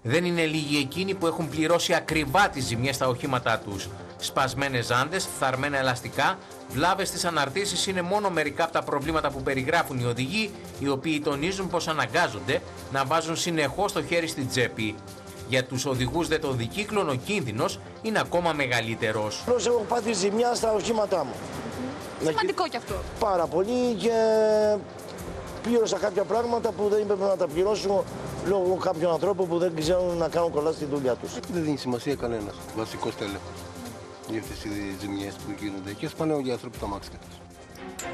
Δεν είναι λίγοι εκείνοι που έχουν πληρώσει ακριβά τις ζημιές στα οχήματά τους. Σπασμένες ζάντες, φθαρμένα ελαστικά, βλάβες στις αναρτήσεις είναι μόνο μερικά από τα προβλήματα που περιγράφουν οι οδηγοί, οι οποίοι τονίζουν πως αναγκάζονται να βάζουν συνεχώς το χέρι στην τσέπη. Για τους οδηγούς δε των δικύκλων ο κίνδυνος είναι ακόμα μεγαλύτερος. Έχω πάθει ζημιά στα οχήματά μου. Σημαντικό κι αυτό. Πάρα πολύ και πλήρωσα κάποια πράγματα που δεν έπρεπε να τα πληρώσω λόγω κάποιων ανθρώπων που δεν ξέρουν να κάνουν καλά στη δουλειά τους. Δεν δίνει σημασία κανένας βασικός τέλεχος για αυτές τις ζημιές που γίνονται και σπάνε όλοι οι άνθρωποι τα μάξια τους.